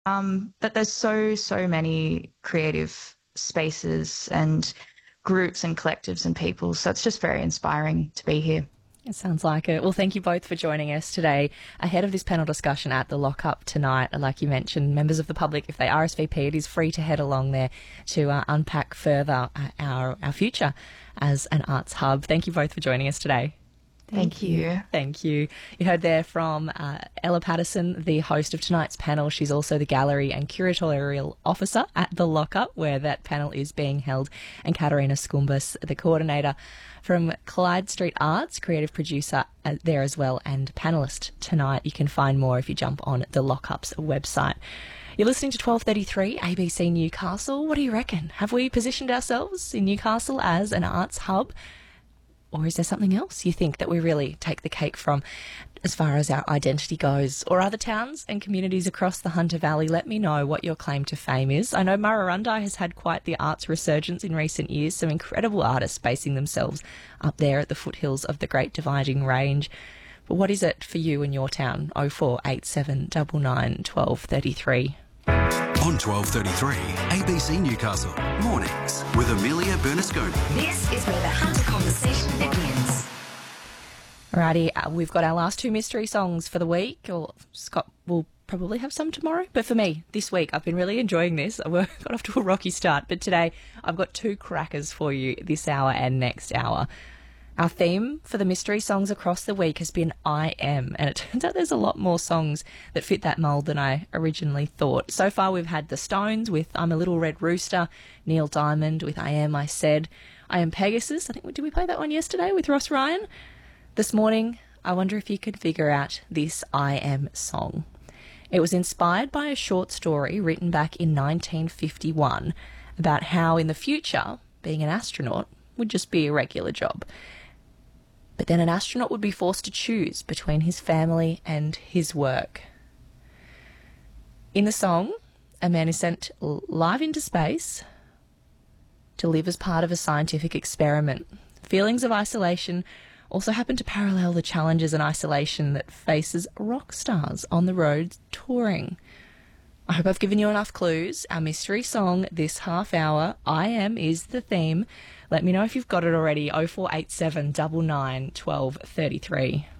But there's so many creative spaces and groups and collectives and people. So it's just very inspiring to be here. It sounds like it. Well, thank you both for joining us today ahead of this panel discussion at the Lockup tonight. Like you mentioned, members of the public, if they RSVP, it is free to head along there to unpack further our future as an arts hub. Thank you both for joining us today. Thank you. Thank you. You heard there from Ella Patterson, the host of tonight's panel. She's also the gallery and curatorial officer at the Lockup, where that panel is being held, and Katerina Skumbas, the coordinator from Clyde Street Arts, creative producer there as well, and panellist tonight. You can find more if you jump on the Lockup's website. You're listening to 1233 ABC Newcastle. What do you reckon? Have we positioned ourselves in Newcastle as an arts hub? Or is there something else you think that we really take the cake from as far as our identity goes? Or other towns and communities across the Hunter Valley? Let me know what your claim to fame is. I know Murrurundi has had quite the arts resurgence in recent years, some incredible artists basing themselves up there at the foothills of the Great Dividing Range. But what is it for you in your town? 0487 99 1233. On 1233 ABC Newcastle, mornings with Amelia Bernasconi. This is where the Hunter conversation begins. Alrighty, we've got our last two mystery songs for the week, or Scott will probably have some tomorrow. But for me, this week, I've been really enjoying this. I got off to a rocky start, but today I've got two crackers for you this hour and next hour. Our theme for the mystery songs across the week has been I Am, and it turns out there's a lot more songs that fit that mould than I originally thought. So far we've had The Stones with I'm a Little Red Rooster, Neil Diamond with I Am, I Said, I Am Pegasus. I think, did we play that one yesterday with Ross Ryan? This morning, I wonder if you could figure out this I Am song. It was inspired by a short story written back in 1951 about how in the future, being an astronaut would just be a regular job. But then an astronaut would be forced to choose between his family and his work. In the song, a man is sent live into space to live as part of a scientific experiment. Feelings of isolation also happen to parallel the challenges and isolation that faces rock stars on the road touring. I hope I've given you enough clues. Our mystery song this half hour, I Am, is the theme. Let me know if you've got it already. 0487 99 1233.